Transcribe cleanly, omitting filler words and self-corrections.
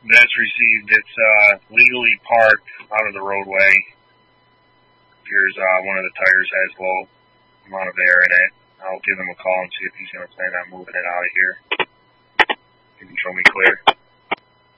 That's received. It's legally parked out of the roadway. Appears one of the tires has low amount of air in it. I'll give him a call and see if he's going to plan on moving it out of here. Can you show me clear?